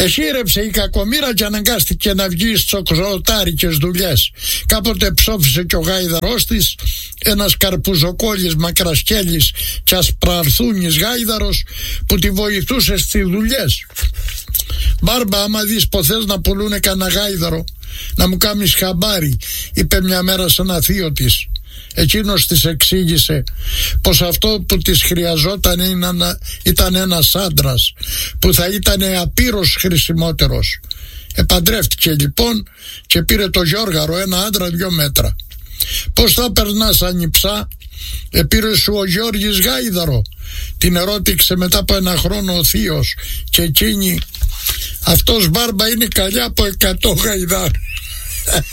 Εσύρεψε η κακομοίρα και αναγκάστηκε να βγει στις οξωτάρικες δουλειές. Κάποτε ψόφισε και ο γάιδαρός της, ένας καρπουζοκόλλης μακρασκέλης και ασπραρθούνης γάιδαρος που τη βοηθούσε στις δουλειές. «Μπάρμπα, άμα δεις πως θες να πουλούνε κανένα γάιδαρο, να μου κάνεις χαμπάρι», είπε μια μέρα σε ένα θείο της. Εκείνος της εξήγησε πως αυτό που της χρειαζόταν ήταν ένας άντρας που θα ήταν απείρως χρησιμότερος. Επαντρεύτηκε λοιπόν και πήρε το Γιώργαρο, ένα άντρα 2 μέτρα. «Πώς θα περνάς ανιψά?» «Επήρε σου ο Γιώργης γάιδαρο?» την ερώτησε μετά από 1 χρόνο ο θείος, και εκείνη: «Αυτός, Μπάρμπα, είναι καλιά από 100 γαϊδάρ».